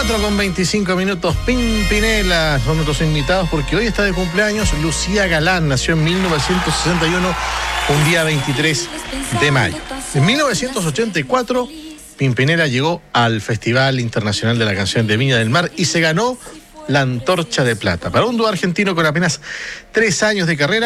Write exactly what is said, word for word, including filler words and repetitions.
cuatro con veinticinco minutos, Pimpinela son nuestros invitados porque hoy está de cumpleaños Lucía Galán. Nació en mil novecientos sesenta y uno, un día veintitrés de mayo. En mil novecientos ochenta y cuatro, Pimpinela llegó al Festival Internacional de la Canción de Viña del Mar y se ganó la Antorcha de Plata. Para un dúo argentino con apenas tres años de carrera,